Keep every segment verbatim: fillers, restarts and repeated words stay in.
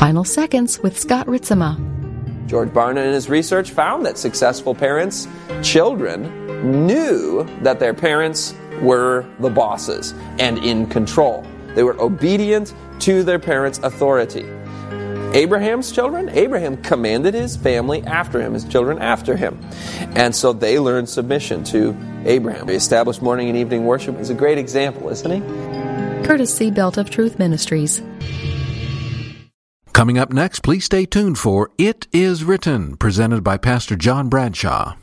Final Seconds with Scott Ritzema. George Barna in his research found that successful parents, children, knew that their parents were the bosses and in control. They were obedient to their parents' authority. Abraham's children, Abraham commanded his family after him, his children after him. And so they learned submission to Abraham. The established morning and evening worship is a great example, isn't he? Courtesy Belt of Truth Ministries. Coming up next, please stay tuned for It Is Written, presented by Pastor John Bradshaw.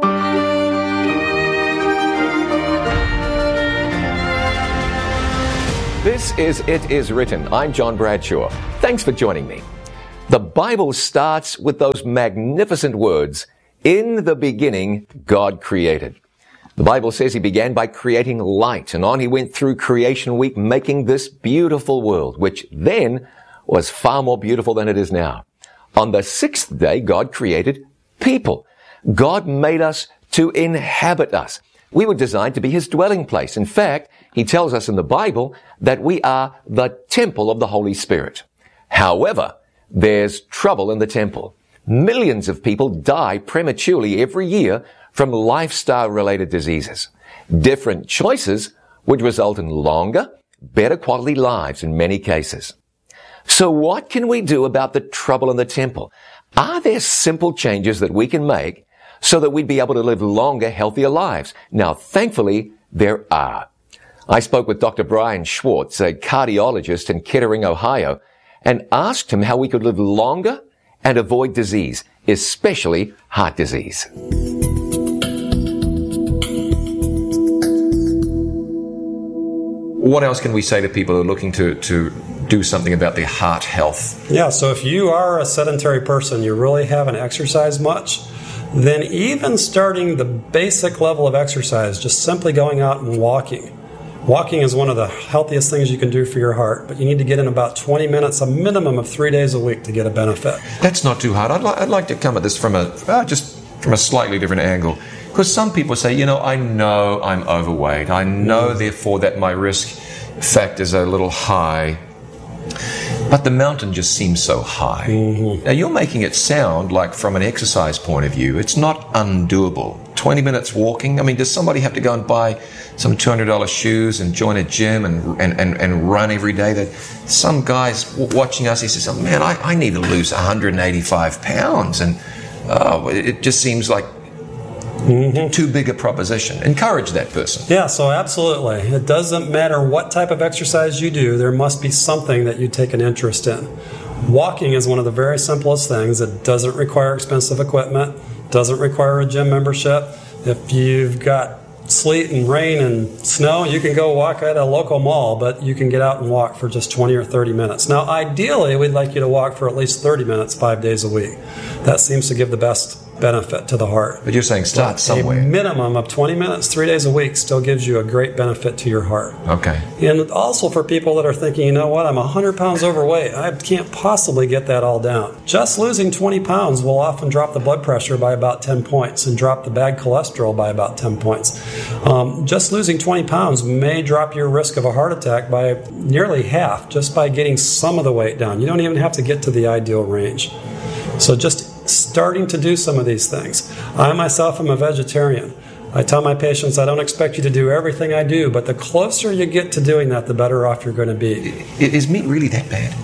This is It Is Written. I'm John Bradshaw. Thanks for joining me. The Bible starts with those magnificent words, "In the beginning, God created." The Bible says He began by creating light, and on He went through creation week, making this beautiful world, which then was far more beautiful than it is now. On the sixth day, God created people. God made us to inhabit us. We were designed to be His dwelling place. In fact, He tells us in the Bible that we are the temple of the Holy Spirit. However, there's trouble in the temple. Millions of people die prematurely every year from lifestyle-related diseases. Different choices would result in longer, better quality lives in many cases. So what can we do about the trouble in the temple? Are there simple changes that we can make so that we'd be able to live longer, healthier lives? Now, thankfully, there are. I spoke with Doctor Brian Schwartz, a cardiologist in Kettering, Ohio, and asked him how we could live longer and avoid disease, especially heart disease. What else can we say to people who are looking to, to do something about their heart health? Yeah, so if you are a sedentary person, you really haven't exercised much, then even starting the basic level of exercise, just simply going out and walking. Walking is one of the healthiest things you can do for your heart, but you need to get in about twenty minutes, a minimum of three days a week to get a benefit. That's not too hard. I'd, li- I'd like to come at this from a uh, just from a slightly different angle. Because some people say, you know, I know I'm overweight. I know, mm. therefore, that my risk factors are a little high. But the mountain just seems so high. Mm-hmm. Now, you're making it sound like, from an exercise point of view, it's not undoable. twenty minutes walking. I mean, does somebody have to go and buy some two hundred dollars shoes and join a gym and and, and, and run every day? That some guy's w- watching us, he says, oh, man, I, I need to lose one hundred eighty-five pounds. And uh, it just seems like Mm-hmm. too big a proposition. Encourage that person. Yeah, so absolutely. It doesn't matter what type of exercise you do, there must be something that you take an interest in. Walking is one of the very simplest things. It doesn't require expensive equipment, doesn't require a gym membership. If you've got sleet and rain and snow, you can go walk at a local mall, but you can get out and walk for just twenty or thirty minutes. Now, ideally, we'd like you to walk for at least thirty minutes, five days a week. That seems to give the best benefit to the heart. But you're saying start but somewhere. A minimum of twenty minutes, three days a week still gives you a great benefit to your heart. Okay. And also for people that are thinking, you know what, I'm one hundred pounds overweight. I can't possibly get that all down. Just losing twenty pounds will often drop the blood pressure by about ten points and drop the bad cholesterol by about ten points. Um, just losing twenty pounds may drop your risk of a heart attack by nearly half just by getting some of the weight down. You don't even have to get to the ideal range. So just starting to do some of these things. I myself am a vegetarian. I tell my patients, I don't expect you to do everything I do, but the closer you get to doing that, the better off you're going to be. Is meat really that bad?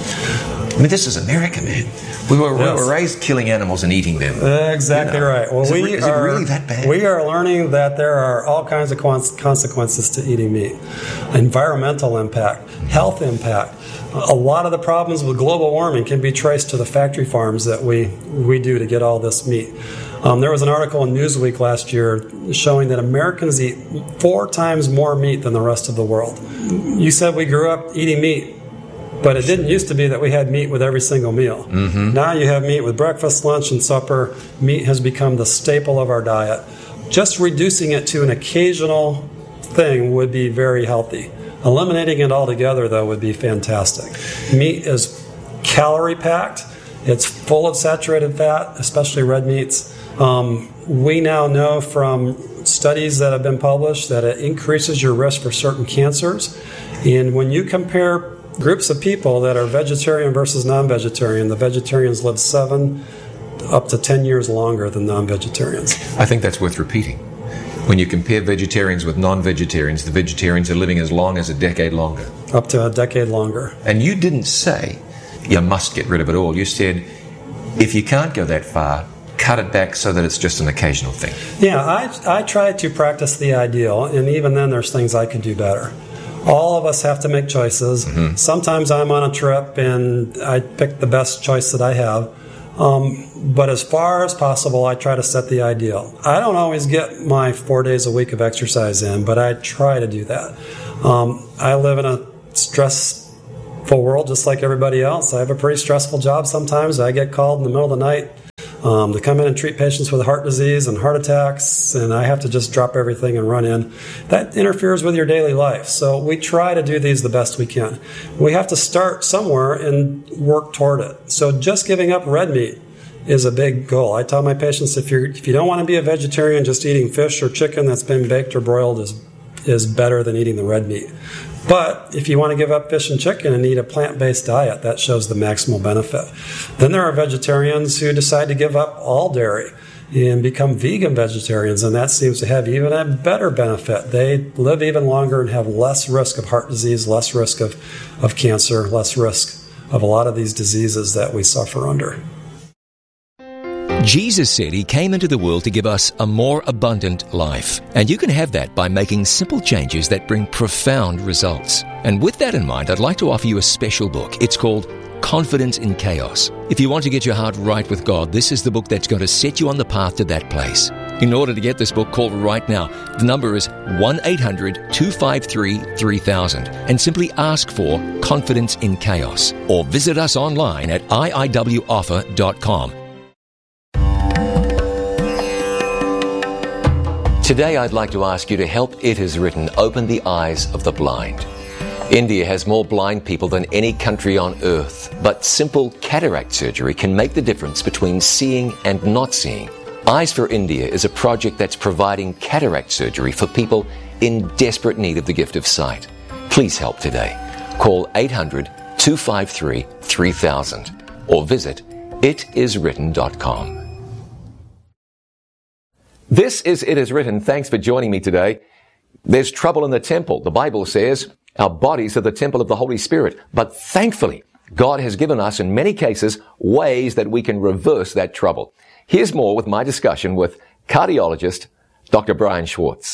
I mean, this is America, man. We were, yes. we were raised killing animals and eating them. Exactly you know. right. Well, is, we it, is are, it really that bad? We are learning that there are all kinds of consequences to eating meat. Environmental impact, health impact. A lot of the problems with global warming can be traced to the factory farms that we, we do to get all this meat. Um, there was an article in Newsweek last year showing that Americans eat four times more meat than the rest of the world. You said we grew up eating meat, but it didn't used to be that we had meat with every single meal. Mm-hmm. Now you have meat with breakfast, lunch, and supper. Meat has become the staple of our diet. Just reducing it to an occasional thing would be very healthy. Eliminating it altogether, though, would be fantastic. Meat is calorie-packed. It's full of saturated fat, especially red meats. Um, we now know from studies that have been published that it increases your risk for certain cancers. And when you compare groups of people that are vegetarian versus non-vegetarian. The vegetarians live seven up to ten years longer than non-vegetarians. I think that's worth repeating. When you compare vegetarians with non-vegetarians, the vegetarians are living as long as a decade longer. Up to a decade longer. And you didn't say you must get rid of it all. You said, if you can't go that far, cut it back so that it's just an occasional thing. Yeah, I, I try to practice the ideal, and even then there's things I could do better. All of us have to make choices. Mm-hmm. Sometimes I'm on a trip and I pick the best choice that I have. Um, but as far as possible, I try to set the ideal. I don't always get my four days a week of exercise in, but I try to do that. Um, I live in a stressful world just like everybody else. I have a pretty stressful job sometimes. I get called in the middle of the night um, to come in and treat patients with heart disease and heart attacks, and I have to just drop everything and run in. That interferes with your daily life. So we try to do these the best we can. We have to start somewhere and work toward it. So just giving up red meat is a big goal. I tell my patients, if you're if you don't want to be a vegetarian, just eating fish or chicken that's been baked or broiled is is better than eating the red meat. But if you want to give up fish and chicken and eat a plant-based diet, that shows the maximal benefit. Then there are vegetarians who decide to give up all dairy and become vegan vegetarians, and that seems to have even a better benefit. They live even longer and have less risk of heart disease, less risk of, of cancer, less risk of a lot of these diseases that we suffer under. Jesus said he came into the world to give us a more abundant life. And you can have that by making simple changes that bring profound results. And with that in mind, I'd like to offer you a special book. It's called Confidence in Chaos. If you want to get your heart right with God, this is the book that's going to set you on the path to that place. In order to get this book, call right now. The number is one eight hundred two five three three thousand and simply ask for Confidence in Chaos. Or visit us online at I I W offer dot com. Today I'd like to ask you to help It Is Written open the eyes of the blind. India has more blind people than any country on earth, but simple cataract surgery can make the difference between seeing and not seeing. Eyes for India is a project that's providing cataract surgery for people in desperate need of the gift of sight. Please help today. Call eight hundred two five three three thousand or visit it is written dot com. This is It Is Written. Thanks for joining me today. There's trouble in the temple. The Bible says our bodies are the temple of the Holy Spirit. But thankfully, God has given us, in many cases, ways that we can reverse that trouble. Here's more with my discussion with cardiologist Doctor Brian Schwartz.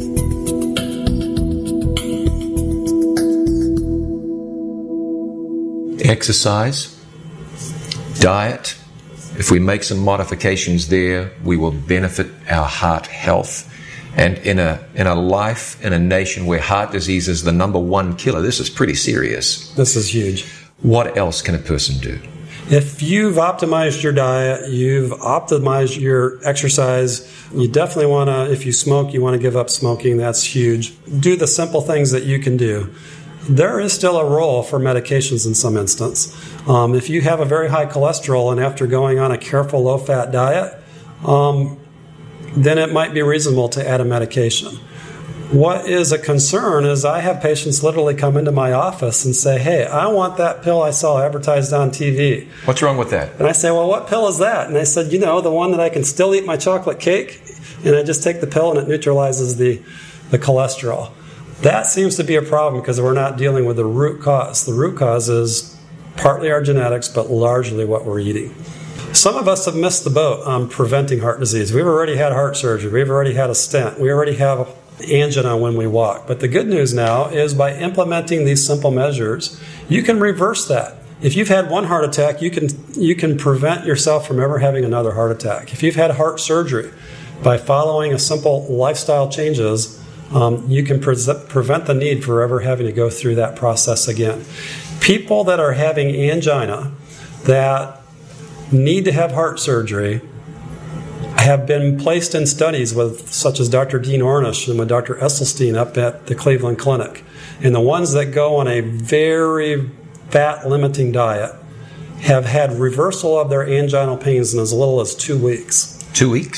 Exercise, diet. If we make some modifications there, we will benefit our heart health. And in a in a life, in a nation where heart disease is the number one killer, this is pretty serious. This is huge. What else can a person do? If you've optimized your diet, you've optimized your exercise, you definitely want to, if you smoke, you want to give up smoking. That's huge. Do the simple things that you can do. There is still a role for medications in some instance. Um, if you have a very high cholesterol and after going on a careful low-fat diet, um, then it might be reasonable to add a medication. What is a concern is I have patients literally come into my office and say, hey, I want that pill I saw advertised on T V. What's wrong with that? And I say, well, what pill is that? And they said, you know, the one that I can still eat my chocolate cake, and I just take the pill and it neutralizes the, the cholesterol. That seems to be a problem because we're not dealing with the root cause. The root cause is partly our genetics, but largely what we're eating. Some of us have missed the boat on preventing heart disease. We've already had heart surgery. We've already had a stent. We already have angina when we walk. But the good news now is by implementing these simple measures, you can reverse that. If you've had one heart attack, you can you can prevent yourself from ever having another heart attack. If you've had heart surgery, by following a simple lifestyle changes, Um, you can pre- prevent the need for ever having to go through that process again. People that are having angina that need to have heart surgery have been placed in studies with, such as Doctor Dean Ornish and with Doctor Esselstyn up at the Cleveland Clinic. And the ones that go on a very fat-limiting diet have had reversal of their anginal pains in as little as two weeks. Two weeks?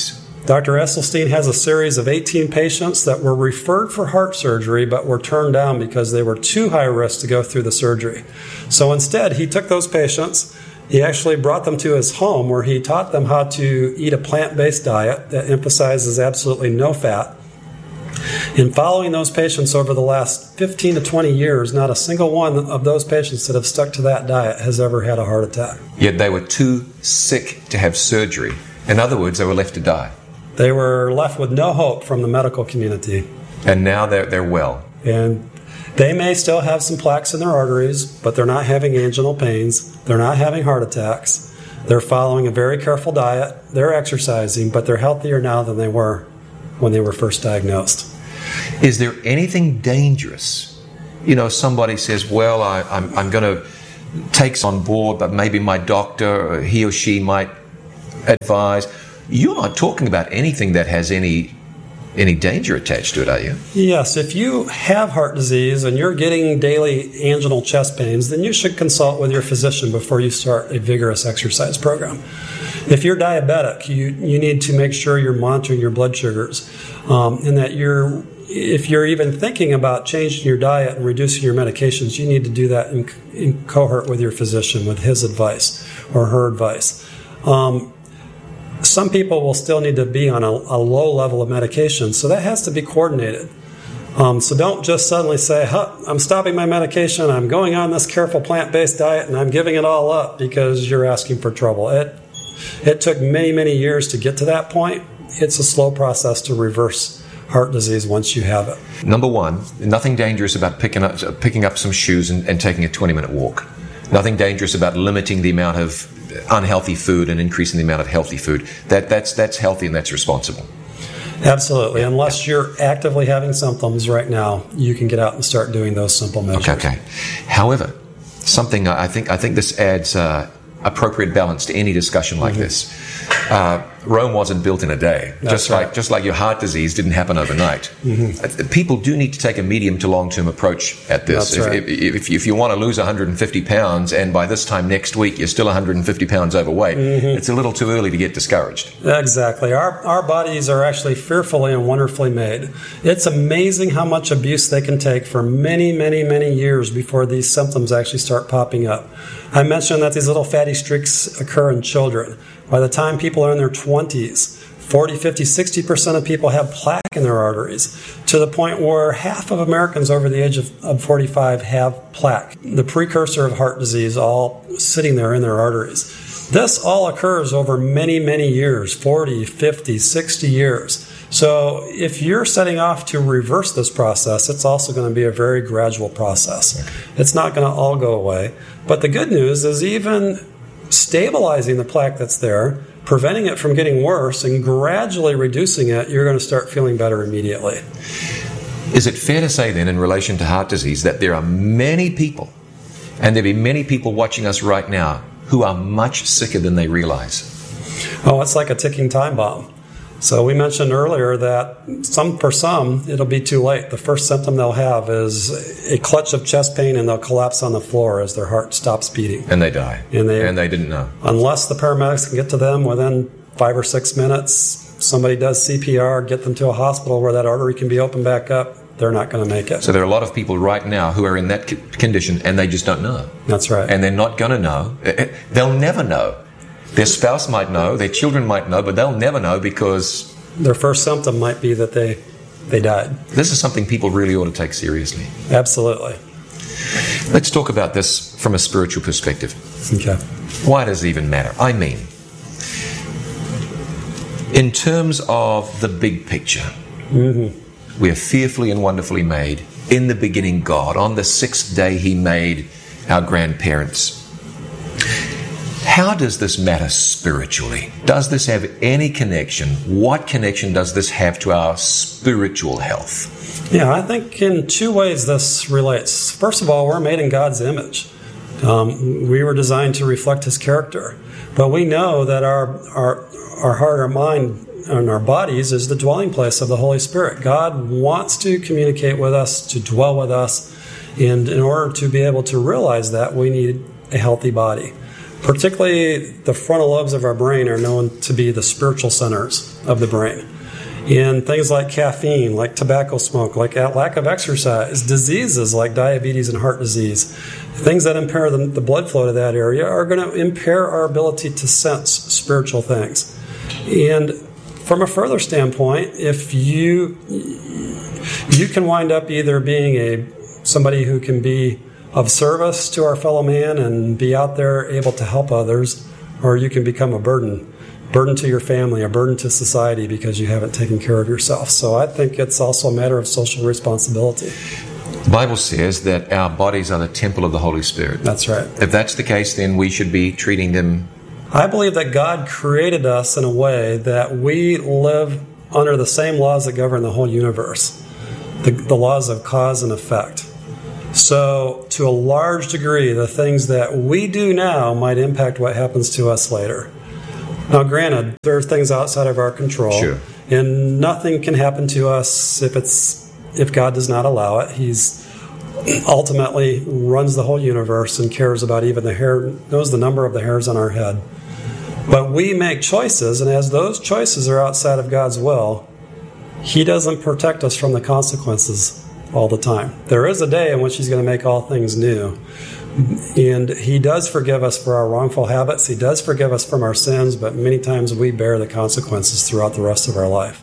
Doctor Esselstyn has a series of eighteen patients that were referred for heart surgery but were turned down because they were too high risk to go through the surgery. So instead, he took those patients, he actually brought them to his home where he taught them how to eat a plant-based diet that emphasizes absolutely no fat. In following those patients over the last fifteen to twenty years, not a single one of those patients that have stuck to that diet has ever had a heart attack. Yet they were too sick to have surgery. In other words, they were left to die. They were left with no hope from the medical community. And now they're, they're well. And they may still have some plaques in their arteries, but they're not having anginal pains. They're not having heart attacks. They're following a very careful diet. They're exercising, but they're healthier now than they were when they were first diagnosed. Is there anything dangerous? You know, somebody says, well, I, I'm, I'm going to take on board, but maybe my doctor, he or she might advise. You're not talking about anything that has any any danger attached to it, are you? Yes. If you have heart disease and you're getting daily anginal chest pains, then you should consult with your physician before you start a vigorous exercise program. If you're diabetic, you, you need to make sure you're monitoring your blood sugars, um, and that you're, if you're even thinking about changing your diet and reducing your medications, you need to do that in, in cohort with your physician, with his advice or her advice. Um, Some people will still need to be on a, a low level of medication, so that has to be coordinated. Um, so don't just suddenly say, huh, I'm stopping my medication, I'm going on this careful plant-based diet, and I'm giving it all up because you're asking for trouble. It, it took many, many years to get to that point. It's a slow process to reverse heart disease once you have it. Number one, nothing dangerous about picking up, picking up some shoes and, and taking a twenty-minute walk. Nothing dangerous about limiting the amount of unhealthy food and increasing the amount of healthy food. That that's that's healthy and that's responsible. Absolutely. Unless you're actively having symptoms right now, you can get out and start doing those simple measures. Okay. okay. However, something I think I think this adds uh, appropriate balance to any discussion like mm-hmm. this. Uh, Rome wasn't built in a day. That's just right. like just like your heart disease didn't happen overnight. Mm-hmm. People do need to take a medium to long term approach at this. That's if, right. if, if, if you want to lose one hundred fifty pounds and by this time next week you're still one hundred fifty pounds overweight, mm-hmm. it's a little too early to get discouraged. Exactly. Our our bodies are actually fearfully and wonderfully made. It's amazing how much abuse they can take for many, many, many years before these symptoms actually start popping up. I mentioned that these little fatty streaks occur in children. By the time people are in their twenties, forty, fifty, sixty percent of people have plaque in their arteries, to the point where half of Americans over the age of, of forty-five have plaque, the precursor of heart disease, all sitting there in their arteries. This all occurs over many, many years, forty, fifty, sixty years. So if you're setting off to reverse this process, it's also going to be a very gradual process. It's not going to all go away. But the good news is even stabilizing the plaque that's there, preventing it from getting worse, and gradually reducing it, you're going to start feeling better immediately. Is it fair to say then, in relation to heart disease, that there are many people, and there'll be many people watching us right now, who are much sicker than they realize? Oh, it's like a ticking time bomb. So we mentioned earlier that some for some, it'll be too late. The first symptom they'll have is a clutch of chest pain, and they'll collapse on the floor as their heart stops beating. And they die. And they, and they didn't know. Unless the paramedics can get to them within five or six minutes, somebody does C P R, get them to a hospital where that artery can be opened back up, they're not going to make it. So there are a lot of people right now who are in that condition, and they just don't know. That's right. And they're not going to know. They'll never know. Their spouse might know, their children might know, but they'll never know because their first symptom might be that they they died. This is something people really ought to take seriously. Absolutely. Let's talk about this from a spiritual perspective. Okay. Why does it even matter? I mean, in terms of the big picture, mm-hmm. we are fearfully and wonderfully made. In the beginning, God. On the sixth day, He made our grandparents. How does this matter spiritually? Does this have any connection? What connection does this have to our spiritual health? Yeah, I think in two ways this relates. First of all, we're made in God's image. Um, we were designed to reflect His character. But we know that our, our, our heart, our mind, and our bodies is the dwelling place of the Holy Spirit. God wants to communicate with us, to dwell with us. And in order to be able to realize that, we need a healthy body. particularly the frontal lobes of our brain are known to be the spiritual centers of the brain. And things like caffeine, like tobacco smoke, like lack of exercise, diseases like diabetes and heart disease, things that impair the, the blood flow to that area are going to impair our ability to sense spiritual things. And from a further standpoint, if you you can wind up either being a somebody who can be of service to our fellow man and be out there able to help others, or you can become a burden. Burden to your family, a burden to society because you haven't taken care of yourself. So I think it's also a matter of social responsibility. The Bible says that our bodies are the temple of the Holy Spirit. That's right. If that's the case, then we should be treating them. I believe that God created us in a way that we live under the same laws that govern the whole universe, the, the laws of cause and effect. So to a large degree, the things that we do now might impact what happens to us later. Now, granted, there are things outside of our control, sure. And nothing can happen to us if it's if God does not allow it. He's ultimately runs the whole universe and cares about even the hair, knows the number of the hairs on our head. But we make choices, and as those choices are outside of God's will, He doesn't protect us from the consequences all the time. There is a day in which He's going to make all things new. And He does forgive us for our wrongful habits. He does forgive us from our sins, but many times we bear the consequences throughout the rest of our life.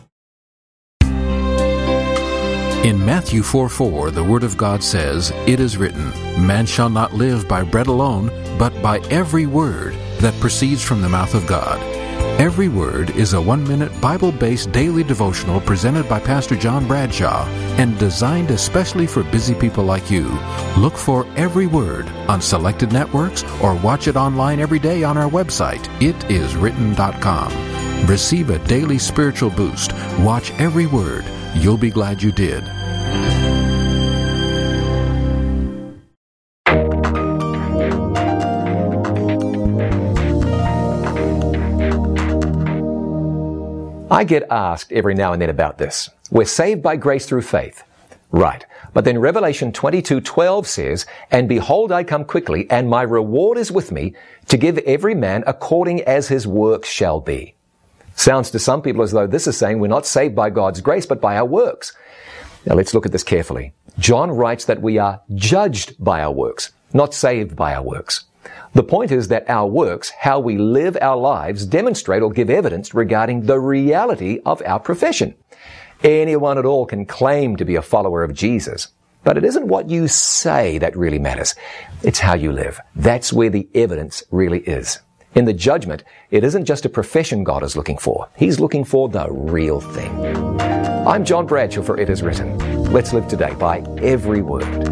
In Matthew four four, the Word of God says, "It is written, man shall not live by bread alone, but by every word that proceeds from the mouth of God." Every Word is a one-minute Bible-based daily devotional presented by Pastor John Bradshaw and designed especially for busy people like you. Look for Every Word on selected networks or watch it online every day on our website, it is written dot com. Receive a daily spiritual boost. Watch Every Word. You'll be glad you did. I get asked every now and then about this. We're saved by grace through faith. Right. But then Revelation twenty-two twelve says, "And behold, I come quickly, and my reward is with me, to give every man according as his works shall be." Sounds to some people as though this is saying we're not saved by God's grace, but by our works. Now let's look at this carefully. John writes that we are judged by our works, not saved by our works. The point is that our works, how we live our lives, demonstrate or give evidence regarding the reality of our profession. Anyone at all can claim to be a follower of Jesus, but it isn't what you say that really matters. It's how you live. That's where the evidence really is. In the judgment, it isn't just a profession God is looking for. He's looking for the real thing. I'm John Bradshaw for It Is Written. Let's live today by every word.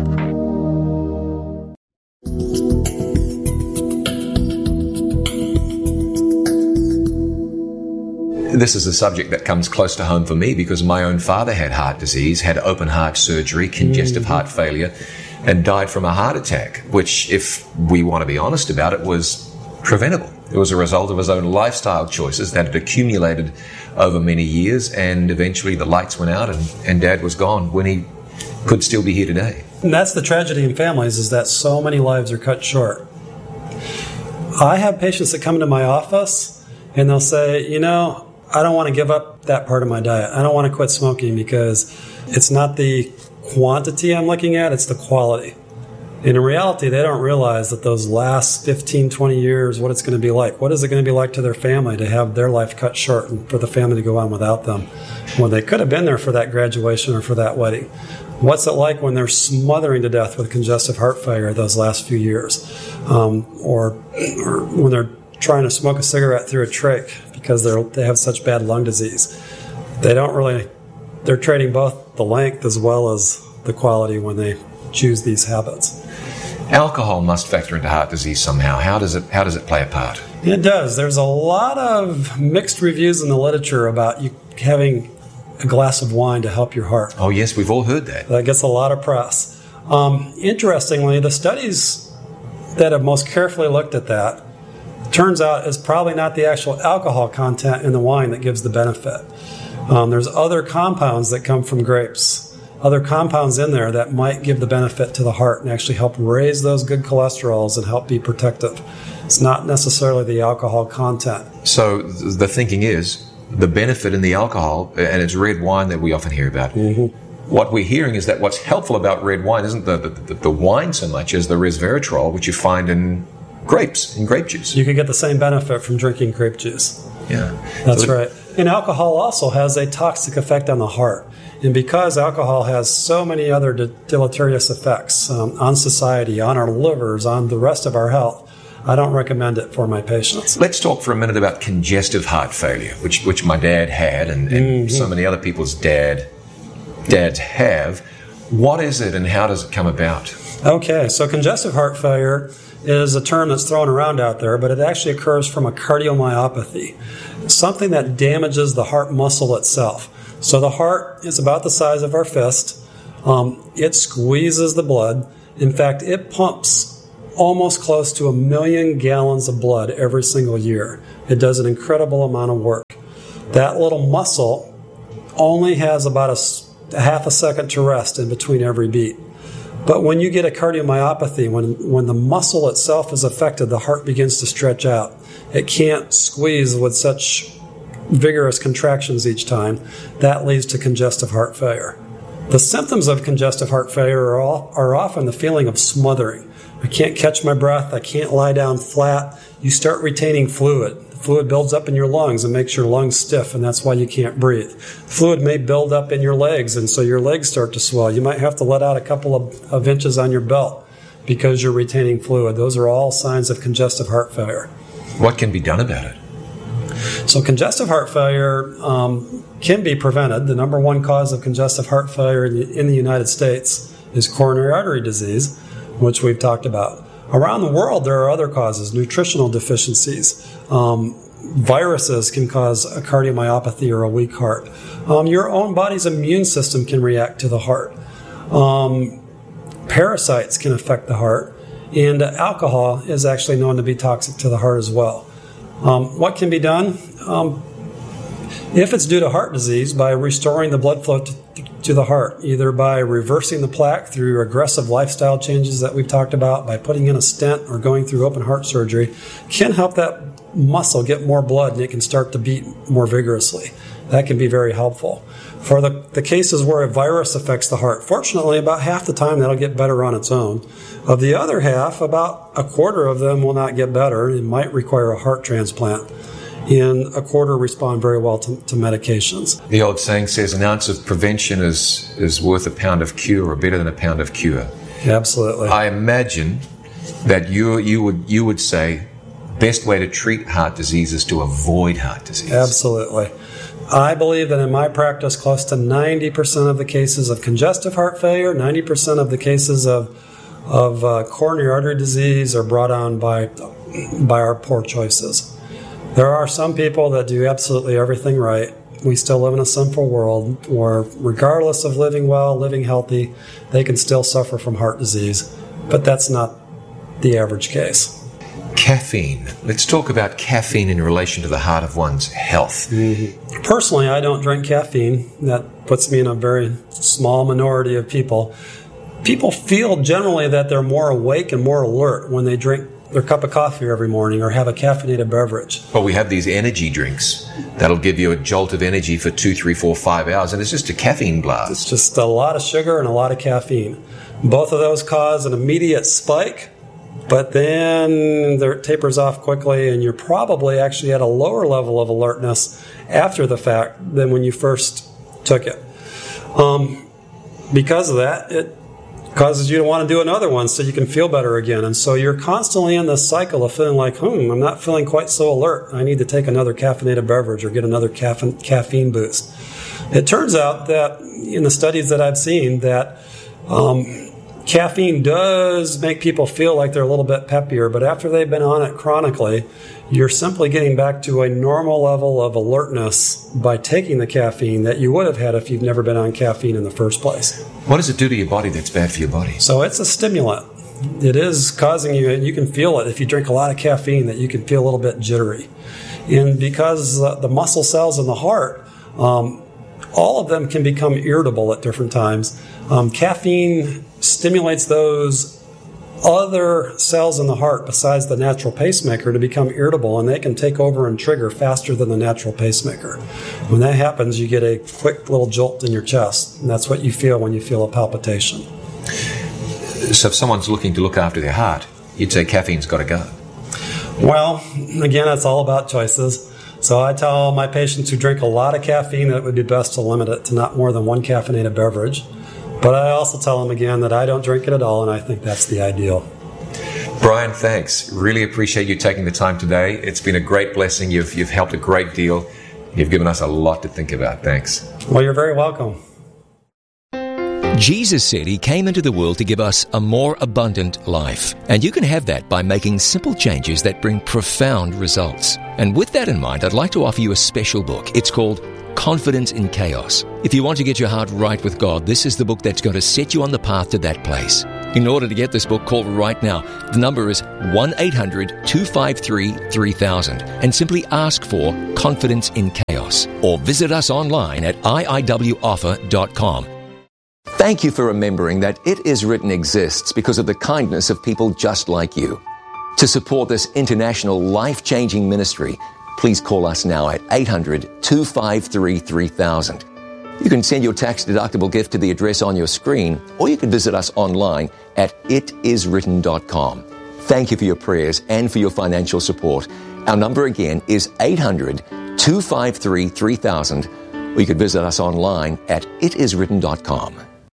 This is a subject that comes close to home for me because my own father had heart disease, had open heart surgery, congestive mm. heart failure, and died from a heart attack, which, if we want to be honest about it, was preventable. It was a result of his own lifestyle choices that had accumulated over many years, and eventually the lights went out and, and Dad was gone when he could still be here today. And that's the tragedy in families, is that so many lives are cut short. I have patients that come into my office and they'll say, you know, I don't want to give up that part of my diet. I don't want to quit smoking because it's not the quantity I'm looking at, it's the quality. And in reality, they don't realize that those last fifteen, twenty years, what it's going to be like. What is it going to be like to their family to have their life cut short and for the family to go on without them when they could have been there for that graduation or for that wedding? What's it like when they're smothering to death with congestive heart failure those last few years? Um, or, or when they're trying to smoke a cigarette through a trach because they're, they have such bad lung disease. They don't really, they're trading both the length as well as the quality when they choose these habits. Alcohol must factor into heart disease somehow. How does it, how does it play a part? It does. There's a lot of mixed reviews in the literature about you having a glass of wine to help your heart. Oh yes, we've all heard that. That gets a lot of press. Um, interestingly, the studies that have most carefully looked at that turns out it's probably not the actual alcohol content in the wine that gives the benefit. Um, there's other compounds that come from grapes, other compounds in there that might give the benefit to the heart and actually help raise those good cholesterols and help be protective. It's not necessarily the alcohol content. So th- the thinking is the benefit in the alcohol, and it's red wine that we often hear about. Mm-hmm. What we're hearing is that what's helpful about red wine isn't the, the, the wine so much as the resveratrol, which you find in grapes, in grape juice. You can get the same benefit from drinking grape juice. Yeah. That's So- right. And alcohol also has a toxic effect on the heart. And because alcohol has so many other de- deleterious effects um, on society, on our livers, on the rest of our health, I don't recommend it for my patients. Let's talk for a minute about congestive heart failure, which which my dad had, and, and Mm-hmm. so many other people's dad dads have. What is it, and how does it come about? Okay, so congestive heart failure is a term that's thrown around out there, but it actually occurs from a cardiomyopathy, something that damages the heart muscle itself. So the heart is about the size of our fist. Um, it squeezes the blood. In fact, it pumps almost close to a million gallons of blood every single year. It does an incredible amount of work. That little muscle only has about a, a half a second to rest in between every beat. But when you get a cardiomyopathy, when, when the muscle itself is affected, the heart begins to stretch out. It can't squeeze with such vigorous contractions each time. That leads to congestive heart failure. The symptoms of congestive heart failure are, all, are often the feeling of smothering. I can't catch my breath. I can't lie down flat. You start retaining fluid. The fluid builds up in your lungs and makes your lungs stiff, and that's why you can't breathe. Fluid may build up in your legs, and so your legs start to swell. You might have to let out a couple of, of inches on your belt because you're retaining fluid. Those are all signs of congestive heart failure. What can be done about it? So congestive heart failure um, can be prevented. The number one cause of congestive heart failure in the, in the United States is coronary artery disease, which we've talked about. Around the world, there are other causes, nutritional deficiencies. Um, viruses can cause a cardiomyopathy or a weak heart. Um, your own body's immune system can react to the heart. Um, parasites can affect the heart. And uh, alcohol is actually known to be toxic to the heart as well. Um, what can be done? Um, if it's due to heart disease, by restoring the blood flow to, to the heart, either by reversing the plaque through aggressive lifestyle changes that we've talked about, by putting in a stent or going through open heart surgery, can help that muscle get more blood and it can start to beat more vigorously. That can be very helpful. For the, the cases where a virus affects the heart, fortunately, about half the time that'll get better on its own. Of the other half, about a quarter of them will not get better and might require a heart transplant. And a quarter respond very well to, to medications. The old saying says an ounce of prevention is, is worth a pound of cure, or better than a pound of cure. Absolutely. I imagine that you you would you would say best way to treat heart disease is to avoid heart disease. Absolutely. I believe that in my practice, close to ninety percent of the cases of congestive heart failure, ninety percent of the cases of of uh, coronary artery disease are brought on by by our poor choices. There are some people that do absolutely everything right. We still live in a sinful world where, regardless of living well, living healthy, they can still suffer from heart disease. But that's not the average case. Caffeine. Let's talk about caffeine in relation to the heart of one's health. Mm-hmm. Personally, I don't drink caffeine. That puts me in a very small minority of people. People feel generally that they're more awake and more alert when they drink their cup of coffee every morning or have a caffeinated beverage. Well, we have these energy drinks that'll give you a jolt of energy for two, three, four, five hours, and it's just a caffeine blast. It's just a lot of sugar and a lot of caffeine. Both of those cause an immediate spike, but then it tapers off quickly, and you're probably actually at a lower level of alertness after the fact than when you first took it. Um, because of that, it causes you to want to do another one so you can feel better again. And so you're constantly in this cycle of feeling like, hmm, I'm not feeling quite so alert. I need to take another caffeinated beverage or get another caffeine, caffeine boost. It turns out that in the studies that I've seen that um, caffeine does make people feel like they're a little bit peppier, but after they've been on it chronically, you're simply getting back to a normal level of alertness by taking the caffeine that you would have had if you've never been on caffeine in the first place. What does it do to your body that's bad for your body? So it's a stimulant. It is causing you, and you can feel it if you drink a lot of caffeine, that you can feel a little bit jittery. And because uh, the muscle cells in the heart, um, all of them can become irritable at different times. Um, caffeine stimulates those other cells in the heart besides the natural pacemaker to become irritable, and they can take over and trigger faster than the natural pacemaker. When that happens, you get a quick little jolt in your chest, and that's what you feel when you feel a palpitation. So if someone's looking to look after their heart, you'd say caffeine's got to go. Well, again, it's all about choices. So I tell my patients who drink a lot of caffeine that it would be best to limit it to not more than one caffeinated beverage. But I also tell them again that I don't drink it at all, and I think that's the ideal. Brian, thanks. Really appreciate you taking the time today. It's been a great blessing. You've, you've helped a great deal. You've given us a lot to think about. Thanks. Well, you're very welcome. Jesus said He came into the world to give us a more abundant life. And you can have that by making simple changes that bring profound results. And with that in mind, I'd like to offer you a special book. It's called Confidence in Chaos. If you want to get your heart right with God, this is the book that's going to set you on the path to that place. In order to get this book, call right now. The number is one eight hundred two five three three thousand and simply ask for Confidence in Chaos, or visit us online at I I W offer dot com. Thank you for remembering that It Is Written exists because of the kindness of people just like you. To support this international life-changing ministry, please call us now at eight hundred two five three three thousand. You can send your tax-deductible gift to the address on your screen, or you can visit us online at it is written dot com. Thank you for your prayers and for your financial support. Our number again is eight hundred two five three three thousand, or you can visit us online at it is written dot com.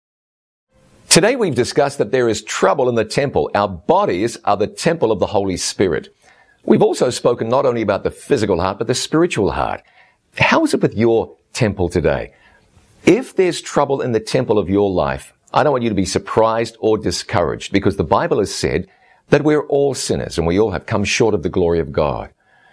Today we've discussed that there is trouble in the temple. Our bodies are the temple of the Holy Spirit. We've also spoken not only about the physical heart, but the spiritual heart. How is it with your temple today? If there's trouble in the temple of your life, I don't want you to be surprised or discouraged, because the Bible has said that we're all sinners and we all have come short of the glory of God.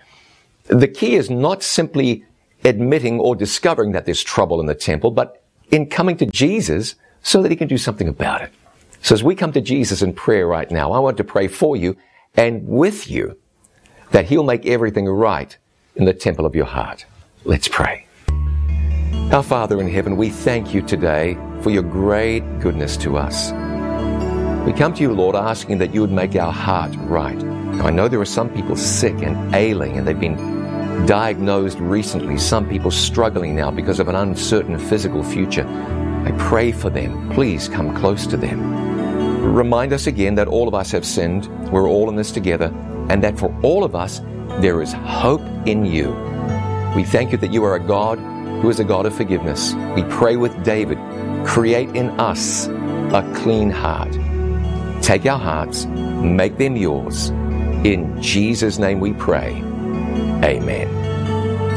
The key is not simply admitting or discovering that there's trouble in the temple, but in coming to Jesus so that He can do something about it. So as we come to Jesus in prayer right now, I want to pray for you and with you that He'll make everything right in the temple of your heart. Let's pray. Our Father in heaven, we thank you today for your great goodness to us. We come to you, Lord, asking that you would make our heart right. Now, I know there are some people sick and ailing, and they've been diagnosed recently. Some people struggling now because of an uncertain physical future. I pray for them. Please come close to them. Remind us again that all of us have sinned. We're all in this together, and that for all of us, there is hope in you. We thank you that you are a God who is a God of forgiveness. We pray with David, create in us a clean heart. Take our hearts, make them yours. In Jesus' name we pray. Amen.